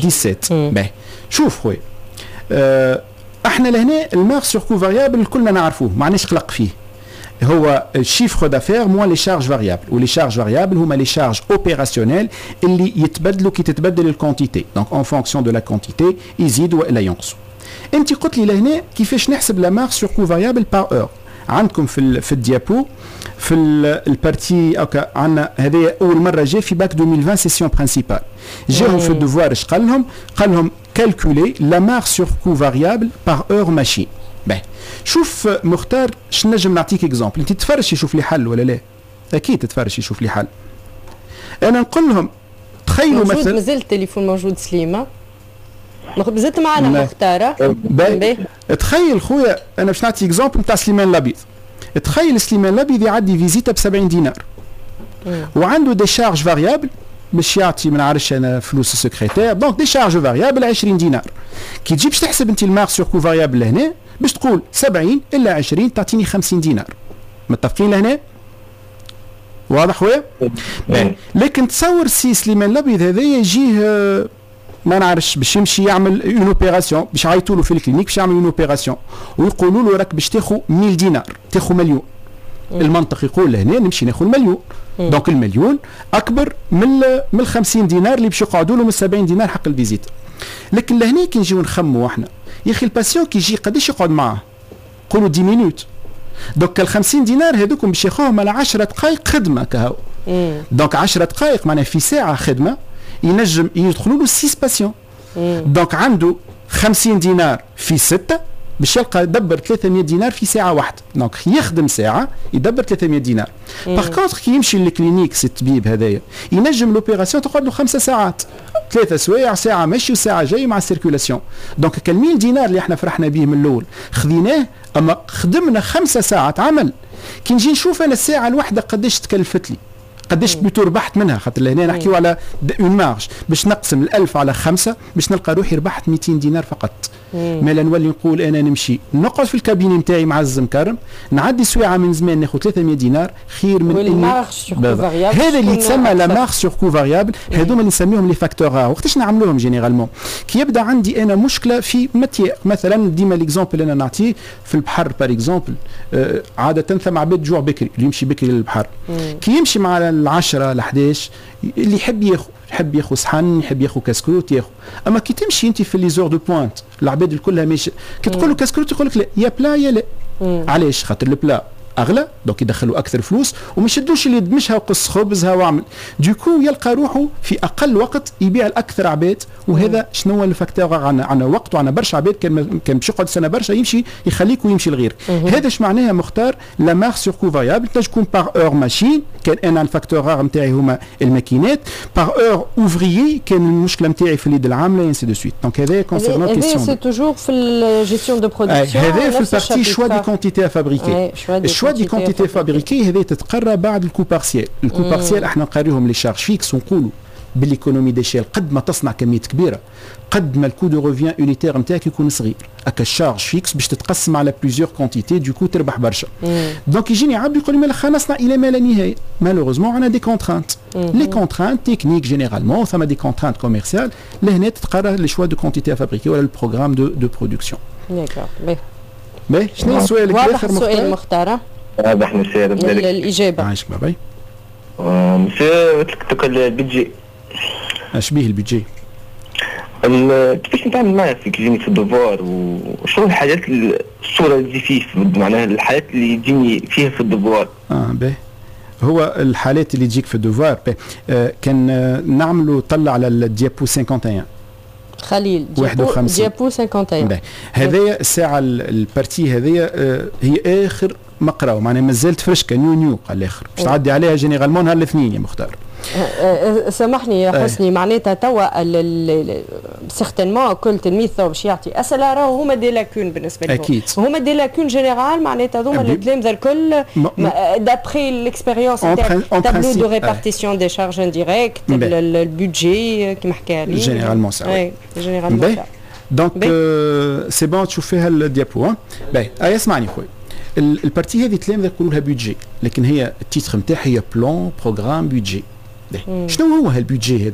17. باهي شوف خويا احنا لهنا المارج سور كو فاريابل كلنا نعرفوه ما عندناش قلق فيه. هو الشيفر دافير موان لي شارج فاريابل، ولي شارج فاريابل هما لي شارج اوبيراسيونيل اللي يتبدلوا كي تتبدل الكونتيتي، دونك اون فونكسيون دو لا كونتيتي يزيدوا ولا ينقصوا. انت قلت لي لهنا كيفاش نحسب لا مارج سور كو فاريابل بار اور. عندكم في الديابو في البارتي هكا عندنا هذه اول مره جاء في باك 2020 سيسيون برينسيبال، جاهم في الدوفوار اش قال لهم كالكولي لا مارج سور كو فاريابل بار اور ماشين. باهي شوف مختار اش نجم نعطيك اكزومبل، انت تتفرج يشوف لي حل ولا لا؟ اكيد تتفرج يشوف لي حل. انا نقول لهم تخيلوا مثلا مازال التليفون موجود سليمه زدت معنا مختاره. تخيل خويا انا باش نعطي اكزومبل نتاع سليمان الابيض. تخيل سليمان الابيض يعدي فيزيتا ب 70 دينار وعنده دي شارج فاريابل باش يعطي ما نعرفش انا فلوس السكرتير، دونك دي شارج فاريابل 20 دينار. كي تجي باش تحسب انت المارج سور كو فاريابل لهنا باش تقول 70 الا 20 تعطيني 50 دينار. متفقين لهنا؟ واضح خويا؟ لكن تصور سي سليمان الابيض هذا يجيه ما نعرفش باش يمشي يعمل اون اوبيراسيون، باش يعيطوا له في الكلينيك باش يعمل اون اوبيراسيون ويقولوا له راك باش تاخذ 1000 دينار، تاخذ مليون. المنطق يقول لهنا نمشي ناخذ المليون، دونك المليون اكبر من 50 دينار اللي باش يقعدوا له من 70 دينار حق الفيزيت. لكن لهنا كي نجيو نخموا احنا يا اخي الباسيون كي يجي قداش يقعد معاه؟ قولوا 10 مينوت، دونك ال 50 دينار هذوكم باش ياخذوهم على 10 دقائق خدمه كهو. دونك 10 دقائق معناها في ساعه خدمه ينجم يدخلوا له 6 باسيون. دونك عنده 50 دينار في 6 باش يلقى يدبر 300 دينار في ساعه واحده، دونك يخدم ساعه يدبر 300 دينار. باغ كونتر كي يمشي للكلينيك سي الطبيب هذايا ينجم لوبيراسيون تقعد له 5 ساعات، 3 سوايع، ساعه ماشي وساعه جاي مع السيركولاسيون. دونك كال 1000 دينار اللي احنا فرحنا به من الاول خذيناه، اما خدمنا 5 ساعات عمل. كي نجي نشوف انا الساعه الواحده قداش تكلفت لي، قداش بلوتو ربحت منها، خاطر لهنا نحكيو على اون مارج باش نقسم 1000 على 5 باش نلقى روحي ربحت 200 دينار فقط. مالا نولي نقول انا نمشي نقعد في الكابيني نتاعي معزم كرم نعدي سويعه من زمان ناخذ 300 دينار خير من هذا اللي يتسمى لا مارج سور كو فاريابل. هذوما اللي نسميهم لي فاكتور. وقتاش نعملوهم جينيرالمون؟ كي يبدا عندي انا مشكله في ماتيير، مثلا ديما ليكزومبل اللي انا نعطيه في البحر بار اكزومبل، عاده ثم عباد جوع بكري اللي يمشي بكري للبحر، كي يمشي مع 10 ل 11 اللي يحب ياخذ صحن، يحب ياخذ كاسكروت ياخذ. اما كي تمشي انت في لي زور دو بوينت العباد الكلها ماشي كي تقول له كاسكروت يقول لك لا يا بلا يا لا. علاش؟ خاطر البلا اغلى دونك يدخلوا اكثر فلوس وما يشدوش اللي يدمشها وقص خبزها واعمل، دوكو يلقى روحه في اقل وقت يبيع الاكثر عباد. وهذا شنو هو الفاكتور؟ عندنا وقت وعندنا برشا عباد كان باش يقعد سنه برشا يمشي يخليك ويمشي لغيرك. هذا اش معناها مختار لا مارج سور كو فاريابل تنجم تكون بار اور ماشين، كان انا الفاكتور نتاعي هما الماكينات، بار اور اوفريي كان المشكله نتاعي في اليد العامله انسي دو سويت. دونك هذا كونسيرنون كيسيون سي توجور في الجيستيون دو برودكسيون. هذا في البارتي شوا دي كونتيتي فابريكي. الشوا دي كونتيتي فابريكي هذه تتقرى بعد الكو بارسيال. الكو بارسيال احنا نقريهم لي شارج فيكس ونقولوا بالايكونومي ديشيل قد ما تصنع كميه كبيره قد ما الكو دو روفيان يونيتير نتاعك يكون صغير. هكا الشارج فيكس باش تتقسم على بليزيور كونتيتي دوكو تربح برشا. دونك يجيني عبد يقول لي خلينا نصنع الى ما لا نهايه. مالوروزمون عندنا دي كونترانت، لي كونترانت تكنيك جينيرالمون ثم دي كونترانت كوميرسيال لهنا تتقرر لي شوا دو كونتيتي فابريكي ولا البروغرام دو برودكسيون. داكور باهي شنو السؤال الاخر سؤال مختار؟ واضح مسير الإجابة. عايشك باباي. مسير قلت البيدجي. اش بيه البيدجي؟ كيفاش نتعامل معاه في كيجيني في الدوفوار وشنو الحاجات الصورة اللي تجي فيه معناها الحالات اللي تجيني فيها في الدوفوار. باهي هو الحالات اللي تجيك في الدوفوار كان نعملوا طلع على الديابو 51 خليل ديابو 51. هذايا الساعه البارتي هذايا هي اخر مقراو معناها مازالت فرشكه نيو قال الاخر باش تعدي عليها جينيرالمون نهار الاثنين يا مختار. سامحني يا حسني معناتها توا سيغتينمون كل تلميذ باش يعطي اسئله راهو هما دي لاكون بالنسبه لهم. اكيد هما دي لاكون جينيرال معناتها هذوما التلامذه الكل دابخي ليكسبيريونس تاع تابلو دو ريبارتيسيون دي شارج انديريكت البودجي كيما حكى لي جينيرالمون سا جينيرالمون دونك سي بون تشوف فيها الديابو. باهي اسمعني خويا البارتي هذه تلامذه يقولوا لها بودجي لكن هي التيتر نتاعها هي بلان بروغرام بودجي. شنو هو هالبودجي هذا؟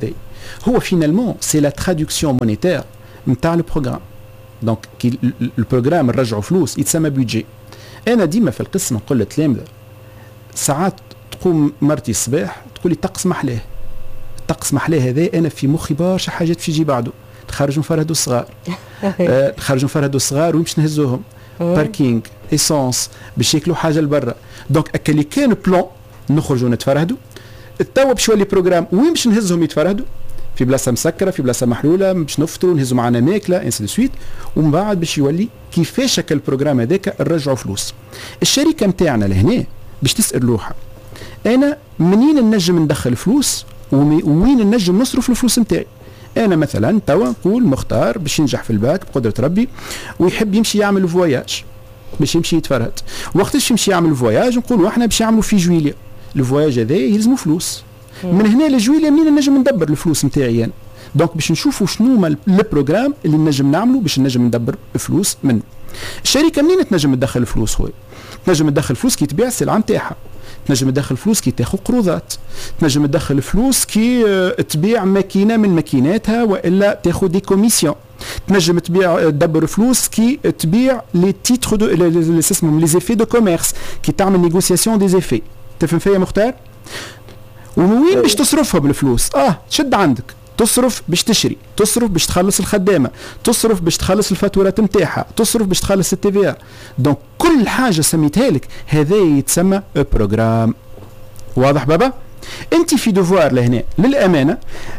هو فينالمون سي لا ترادكسيون مونيتير نتاع لو بروغرام. دونك كي البروغرام نرجعوا فلوس يتسمى بودجي. انا ديما في القسم نقول للتلامذه ساعات تقوم مرتي الصباح تقول لي طقس محلاه، الطقس محلاه هذا انا في مخي برشا حاجات في يجي بعده، نخرجوا نفرهدوا الصغار نخرجوا نفرهدوا الصغار ويمش نهزوهم باركينغ ايسونس باش ياكلوا حاجه لبرا. دونك اكا اللي كان بلان نخرجوا نتفرهدوا، التوا باش يولي بروغرام وين باش نهزهم يتفرهدوا في بلاصه مسكره في بلاصه محلوله باش نفطروا نهزوا معنا ماكله انسي دو سويت، ومن بعد باش يولي كيفاش هكا البروغرام هذاك نرجعوا فلوس. الشركه نتاعنا لهنا باش تسال روحها انا منين نجم ندخل فلوس ووين نجم نصرف الفلوس نتاعي. انا مثلا توا نقول مختار باش ينجح في الباك بقدره ربي ويحب يمشي يعمل فواياج باش يمشي يتفرهد، وقتاش يمشي يعمل فواياج نقولوا احنا باش يعملوا في جويليا، الفواياج هذا يلزموا فلوس. من هنا لجويليا منين نجم ندبر الفلوس نتاعي انا. دونك باش نشوفوا شنو هما البروغرام اللي نجم نعملوا باش نجم ندبر فلوس منه. الشركه منين تنجم تدخل الفلوس خويا؟ تنجم تدخل فلوس كي تبيع السلعه نتاعها، تنجم تدخل فلوس كي تاخذ قروضات، تنجم تدخل فلوس كي تبيع ماكينه من ماكيناتها والا تاخذ دي كوميسيون، تنجم تبيع تدبر فلوس كي تبيع لي تيتر دو لي اسمهم لي زيفي دو كوميرس، كي تعمل نيغوسياسيون دي زيفي. تفهم فيا مختار؟ وين باش تصرفهم الفلوس؟ تشد عندك تصرف باش تشري، تصرف باش تخلص الخدامه، تصرف باش تخلص الفاتورات نتاعها، تصرف باش تخلص التي في ار. دونك كل حاجه سميتها لك هذا يتسمى بروغرام. واضح بابا؟ انت في دوفوار لهنا للامانه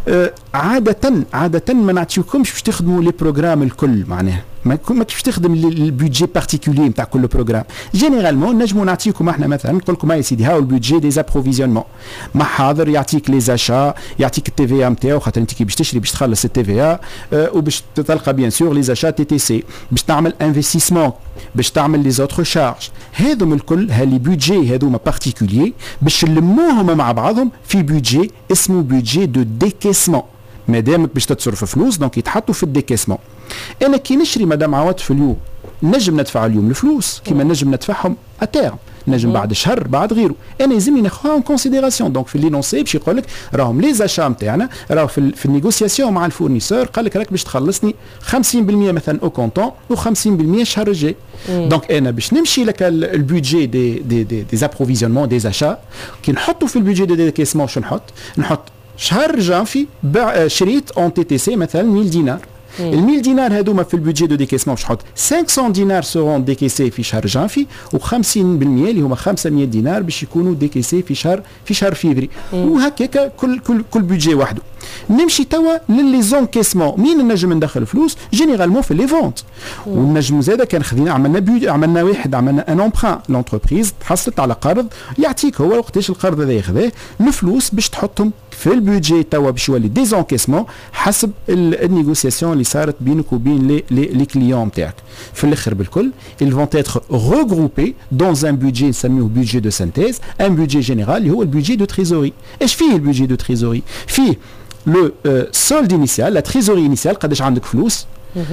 عاده ما نعطيوكمش باش تخدموا لي بروغرام الكل، معناها ما كيفاش تخدم البودجي بارتيكولي نتاع كل بروغرام. جينيرالمون نجموا نعطيكم احنا مثلا نقول لكم هاي سيدي هاو البودجي دي زابروفيزيونمون، ما حاضر يعطيك لي زاشا، يعطيك التي في ا نتاعو، خاطر انت كي باش تشري باش تخلص التي في ا وباش تلقى بيان سور لي زاشا تي تي سي، باش تعمل انفستيسمون، باش تعمل لي زوتر شارج. هذوم الكل هالي بودجي هذوما بارتيكولي باش نلموهم مع بعضهم في بودجي اسمه بودجي دو ديكيسمون. مادامك باش تصرف فلوس دونك يتحطوا في الديكيسمون. انا كي نشري مدام عواطف اليوم نجم ندفع اليوم الفلوس كيما نجم ندفعهم اتيرم، نجم بعد شهر بعد غيره. انا يلزمني ناخذها اون كونسيديراسيون. دونك في لينونسي باش يقول لك راهم لي زاشا نتاعنا راهو في النيغوسياسيون مع الفورنيسور قال لك راك باش تخلصني 50% مثلا او كونتون و50% الشهر الجاي. دونك انا باش نمشي لك البودجي دي زابروفيزيونمون دي زاشا كي نحطوا في البودجي دي ديكيسمون شو نحط شهر جانفي شريت اون تي تي سي مثلا 1000 دينار. ال 1000 دينار هذوما في البودجي دو ديكيسمون باش نحط 500 دينار سورون ديكيسي في شهر جانفي و50% اللي هما 500 دينار باش يكونوا ديكيسي في شهر فيفري. وهكاك كل بودجي وحده. نمشي توا للي زونكيسمون مين نجم ندخل فلوس؟ جينيرالمون في لي فونت. ونجم زاده كان خذينا عملنا واحد عملنا ان امبران لونتربريز تحصلت على قرض يعطيك هو وقتاش القرض هذا ياخذه الفلوس باش تحطهم في البودجي توا باش يولي دي زونكيسمون حسب النيغوسياسيون اللي صارت بينك وبين لي كليون نتاعك. في الاخر بالكل ils vont être regroupés dans un budget نسميوه budget de synthèse, un budget général اللي هو البودجي دو تريزوري. ايش فيه البودجي دو تريزوري؟ فيه لو سولد انيسيال لا تريزوري انيسيال قداش عندك فلوس،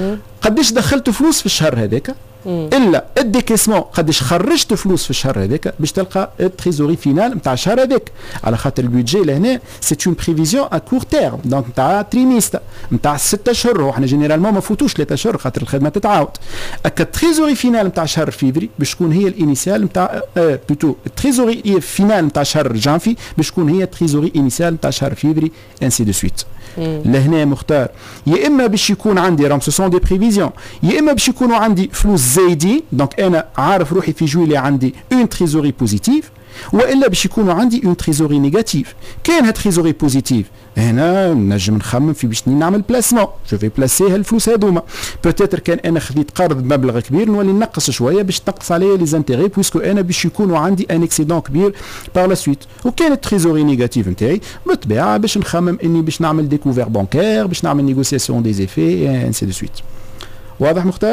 قداش دخلت فلوس في الشهر هذاك، الا الديكيسمون قداش خرجت فلوس في الشهر هذاك باش تلقى التريزوري فينال نتاع الشهر هذاك. على خاطر البودجي لهنا سي اون بريفيزيون ا كور تيرم دونك نتاع تريميستر نتاع 6 اشهر، وحنا جينيرالمون ما فوتوش 3 اشهر خاطر الخدمه تتعاود. اكا التريزوري فينال نتاع شهر فيفري باش تكون هي الانيسيال نتاع بلوتو التريزوري فينال نتاع شهر جانفي باش تكون هي التريزوري انيسيال نتاع شهر فيفري انسي دو سويت. لهنا مختار يا اما باش يكون عندي رام سو سون دي بريفيزيون، يا اما باش يكونوا عندي فلوس زايدين دونك انا عارف روحي في جويلي عندي اون تريزوري بوزيتيف، والا باش يكونوا عندي اون تريزوري نيجاتيف. كاين هاد تريزوري بوزيتيف هنا نجم نخمم في باش نعمل بلاسمون، جو في بلاسي هالفلوس هذوما. بوتيتر كان انا خذيت قرض بمبلغ كبير نولي نقص شويه باش تنقص عليا لي زانتيغي بويسكو انا باش يكونوا عندي ان اكسيدون كبير بار لا سويت. وكانت تريزوري نيجاتيف نتاعي بالطبيعه باش نخمم اني باش نعمل ديكوفير بانكير، باش نعمل نيغوسياسيون دي زيفي انسي دو سويت. واضح مختار؟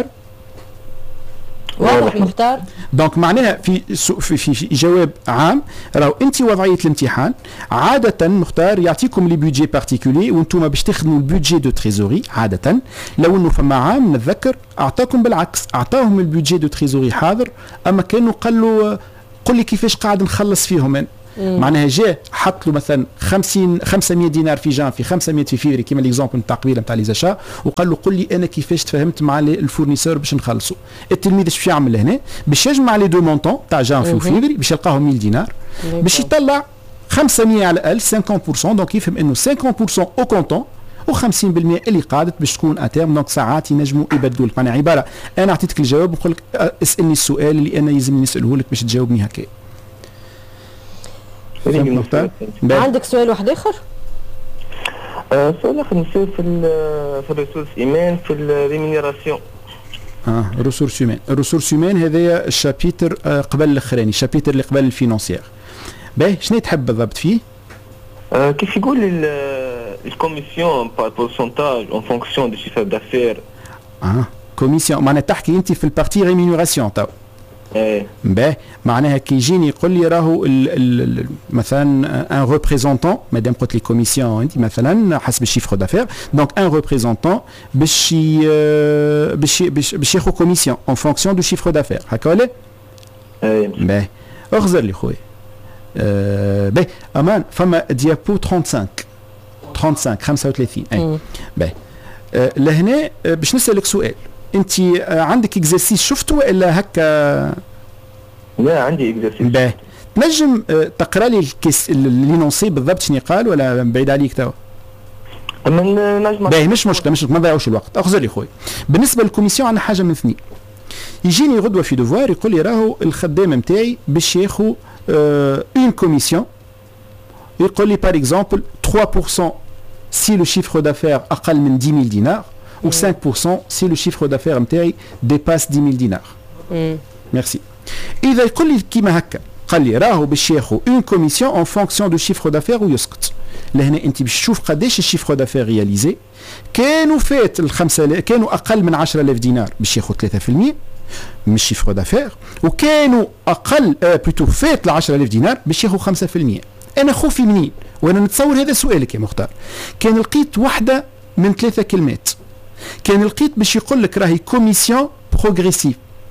واضح مختار. دونك معناها في جواب عام راهو انت وضعيه الامتحان عاده مختار يعطيكم لي بودجي بارتيكولي وانتم باش تخدموا البودجي دو تريزوري. عاده لو انه فما عام نتذكر اعطاكم بالعكس، اعطاهم البودجي دو تريزوري حاضر، اما كانوا قال لي كيفاش قاعد نخلص فيهم معناها جاء حط له مثلا 500 دينار في جان في 500 في فيفري كيما ليكزامبل نتاع قبيله نتاع ليزاشا، وقال له قل لي انا كيفاش تفاهمت مع الفورنيسور باش نخلصوا. التلميذ اش يعمل هنا باش يجمع لي دو مونطون تاع جان في فيفري باش يلقاهم 1000 دينار باش يطلع 500 على 1000 50%، دونك يفهم انه 50% او كونتون و50% اللي قاعدت باش تكون اتيرم. دونك ساعات ينجموا يبدلوا لك. معناها عباره انا اعطيتك الجواب ونقول لك اسالني السؤال اللي انا يلزمني نساله لك باش تجاوبني هكا. عندك سؤال واحد اخر؟ سؤال اخر نسال في الريسورس ايمان في الريمينيراسيون. ريسورس ايمان. الريسورس ايمان هذايا الشابيتر قبل الاخراني، الشابيتر اللي قبل الفينانسيير. باهي شنو تحب بالضبط فيه؟ كيف يقول الكوميسيون بار بورسونتاج اون فونكسيون دو شيفر دافير. كوميسيون معناها تحكي انت في البارتي ريمينيراسيون تو. باهي معناها كي يجيني يقول لي راهو مثلا ان ريبريزونتون، مادام قلت لي كوميسيون انت مثلا حسب الشيفر دافير، دونك ان ريبريزونتون باش ياخذ كوميسيون اون فونكسيون دو شيفر دافير، هكا ولا؟ باهي اخزر لي خويا. باهي امان فما ديابو 35 اي باهي. لهنا باش نسالك سؤال، انت عندك اكزرسيس شفته ولا هكا؟ لا عندي اكزرسيس. باهي تنجم تقرا لي لينونسي بالضبط شنو قال ولا بعيد عليك توا؟ نجم. باهي مش مشكله ما نضيعوش الوقت. اخزر لي خويا. بالنسبه للكوميسيون عندنا حاجه من اثنين. يجيني غدوه في دوفوار يقول لي راهو الخدام نتاعي باش ياخذ une commission, يقول لي par exemple 3% si le chiffre d'affaires أقل من 10 000 دينار ou 5% si le chiffre d'affaires نتاعي dépasse 10 000 دينار. ميرسي. إذا يقول لي كيما هكا قال لي راهو باش ياخذ une commission en fonction du chiffre d'affaires ويسكت. لهنا أنت باش تشوف قداش الشيفر دافير رياليزي. كانوا فات كانوا أقل من 10,000 دينار باش ياخذ 3% من الشيفر دافير، وكانوا اقل بلوتو فات ل 10,000 دينار باش ياخذ 5%. انا خوفي منين؟ وانا نتصور هذا سؤالك يا مختار. كان لقيت واحده من 3 كلمات، كان لقيت باش يقول لك راهي كوميسيون بروغريسيف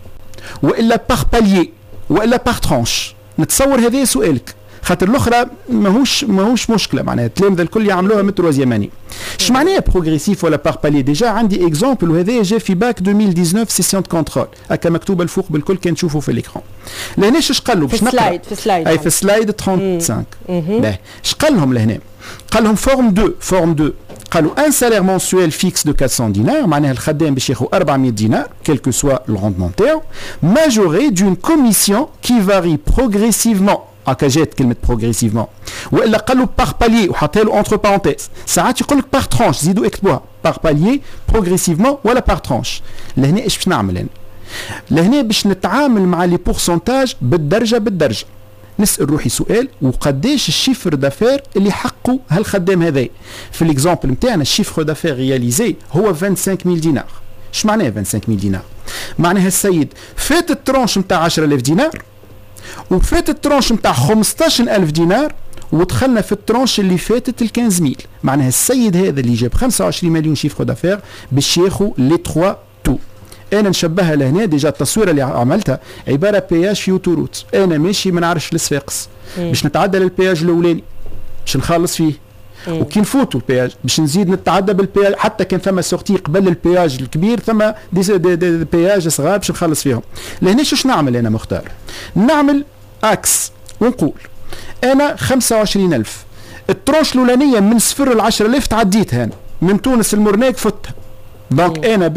والا باغ باليي والا باغ ترانش. نتصور هذا سؤالك، خاطر الاخرى ماهوش مشكله، معناها التلامذه الكل يعملوها من تروازيام اني. اش معناها بروغريسيف ولا باغ بالي؟ ديجا عندي اكزومبل وهذا جا في باك 2019 سيسيون دو كونترول هكا مكتوبه الفوق بالكل كان تشوفوا في الاكران. لهنا اش قال له باش نقرا في سلايد اي في سلايد 35. باهي اش قال لهم لهنا؟ قال لهم فورم 2 قالوا ان سالير منسويل فيكس دو 400 دينار، معناها الخدام باش ياخذ 400 دينار كيل كو سوا لو روندمون تاعو، ماجوري دون كوميسيون كي فاري بروغريسيفمون. هكا جات كلمه بروغريسيفمون. والا قال له باغ باليي وحط له اونتر بارونتيز. ساعات يقول لك باغ ترانش، زيدوا اكتبوها باغ باليي بروغريسيفمون ولا باغ ترانش. لهنا ايش باش نعمل هنا؟ لهنا باش نتعامل مع لي بورسونتاج بالدرجه. نسال روحي سؤال، وقداش الشيفر دافير اللي حقه هالخدام هذا؟ في الاكزامبل نتاعنا الشيفر دافير رياليزي هو 25000 دينار. اش معناه 25000 دينار؟ معناها السيد فات الترانش نتاع 10000 دينار وفات الترانش نتاع 15000 دينار ودخلنا في الترانش اللي فاتت ال 15000. معناها السيد هذا اللي جاب 25 مليون شيفر دافير باش ياخذ لي 3 تو. انا نشبهها لهنا ديجا التصويره اللي عملتها عباره بياج في اوتوروت. انا ماشي ما نعرفش الصفاقس باش نتعدى للبياج الاولاني باش نخلص فيه، وكي نفوتوا البياج باش نزيد نتعدى بالبياج، حتى كان ثم سورتي قبل البياج الكبير ثم دي بياج صغار باش نخلص فيهم. لهنا شوش نعمل انا مختار؟ نعمل اكس ونقول انا 25000 الترونش الاولانيه من 0 ل 10000 تعديتها انا من تونس المرناك فتها. دونك انا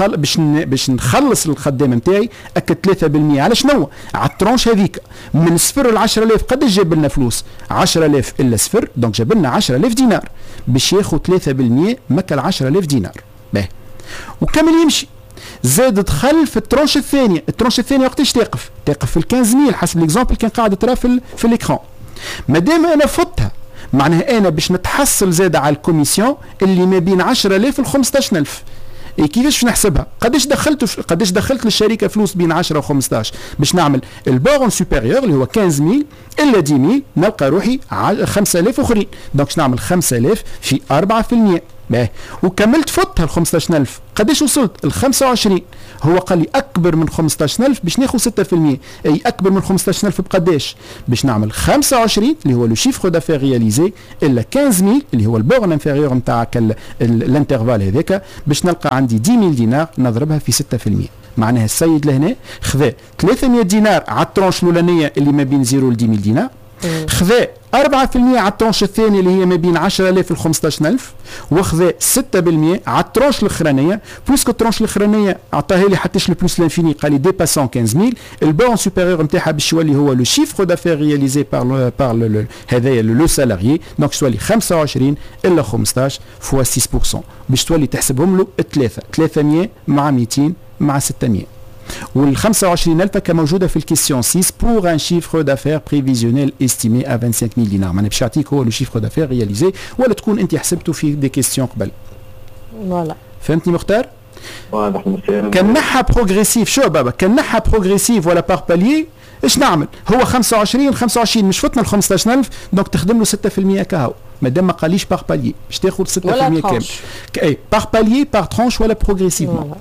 باش نخلص الخدام نتاعي اكد 3% على شنو؟ على الترونش هذيك من 0 ل 10000. قداش جاب لنا فلوس؟ 10000 الا 0، دونك جاب لنا 10000 دينار باش ياخذ 3% مكا 10000 دينار. باهي وكمل يمشي. زاد دخل في الترونش الثانيه. الترونش الثانيه وقتاش تقف في ال 15000 حسب الاكزامبل كان قاعد ترى في الاكران. مادام انا فتها معناها انا باش نتحصل زاد على الكوميسيون اللي ما بين 10000 ل 15000. اي كيفاش نحسبها؟ قداش دخلت للشركه فلوس بين 10 و 15 باش نعمل البورن سوبيريور اللي هو 15000 الا 10000 نلقى روحي 5000 اخرين. دونك نعمل 5000 في 4%. وكملت فتها ال 15000 قداش وصلت ال 25. هو قال لي اكبر من 15000 باش ناخذ 6%. اي اكبر من 15000 بقداش؟ باش نعمل 25 اللي هو لو شيفر دافير رياليزي الا 15000 اللي هو البورن انفيريور نتاعك الانترفال هذاك، باش نلقى عندي 10000 دينار نضربها في 6%. معناها السيد لهنا خذا 300 دينار على الترونش الاولانيه اللي ما بين 0 ل 10000 دينار، خذا 4% على الترونش الثاني اللي هي ما بين 10000 ل 15000، وخذا 6% على الترونش الاخرانيه. بويسكو الترونش الاخرانيه عطاها لي حتىش البلوس لانفيني، قال لي ديباسون 15000، البون سوبيريور نتاعها باش يولي هو لو شيفر دافير رياليزي بار هذايا لو سالاريي، دونك تولي 25 الا 15 فوا 6%، باش تولي تحسبهم له الثلاثه 300 مع 200 مع 600. وال 25000 كموجوده في الكيسيون 6 بور ان شيفر دافير بريفيزيونيل استيمي ا 25000 دينار. معناها باش يعطيك هو لو شيفر دافير رياليزي، ولا تكون انت حسبته في دي كيسيون قبل. فوالا فهمتني مختار؟ واضح. كان نحى بروغريسيف، شو بابا كان نحى بروغريسيف ولا بار باليي ايش نعمل؟ هو 25 مش فتنا ال 15000، دونك تخدم له 6% كهو، مادام ما قاليش بار باليي باش تاخذ 6% كامل. اي بار باليي بار ترونش ولا بروغريسيفمون.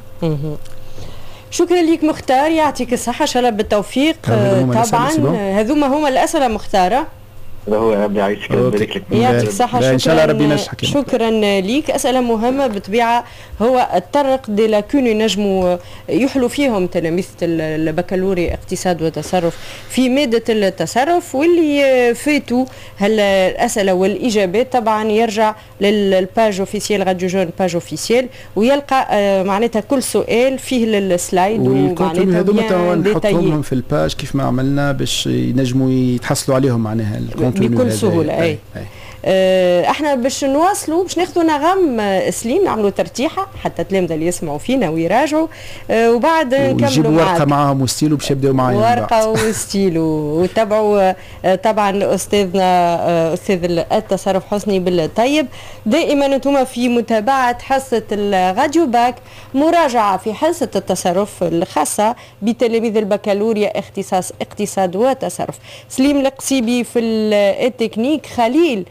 شكرا لك مختار، يعطيك الصحة إن شاء الله بالتوفيق. طبعا هذوما هما الأسئلة مختارة. هو ربي يعيشك ويبارك لك. يعطيك الصحة. ان شاء الله ربي ينجحك. شكرا ليك. أسئلة مهمة بالطبيعة، هو الطرق دي لاكون ينجموا يحلوا فيهم تلاميذ البكالوري اقتصاد وتصرف في مادة التصرف، واللي فاتوا هالأسئلة والإجابات طبعا يرجع للباج اوفيسيال راديو جون، باج اوفيسيال، ويلقى معناتها كل سؤال فيه السلايد ومعناتها هذوما نحطهم في الباج كيف ما عملنا باش ينجموا يتحصلوا عليهم معناها بكل سهولة. أي. احنا باش نواصلوا باش ناخذوا نغم سليم، نعملوا ترتيحه حتى التلامذه اللي يسمعوا فينا ويراجعوا، وبعد نكملوا ورقه معاهم وستيلو باش يبداو معايا ورقه وستيلو. وتابعوا طبعا استاذنا استاذ التصرف حسني بالطيب. دائما انتم في متابعه حصه الراديو باك، مراجعه في حصه التصرف الخاصه بتلاميذ البكالوريا اختصاص اقتصاد وتصرف. سليم القصيبي في التكنيك، خليل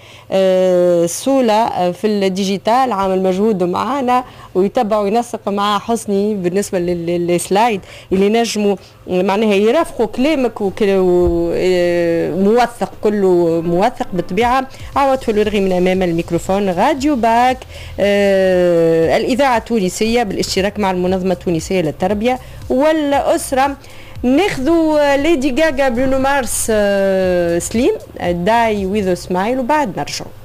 سولا في الديجيتال عامل مجهود معانا ويتبع وينسق مع حسني بالنسبه للسلايد اللي نجموا معناها يرافقوا كلامك موثق، كله موثق بالطبيعه. عوض في الورغي من امام الميكروفون راديو باك، الاذاعه التونسيه بالاشتراك مع المنظمه التونسيه للتربيه والاسره. ناخذوا ليدي جاجا برونو مارس سليم داي ويذ سمايل وبعد نرجع.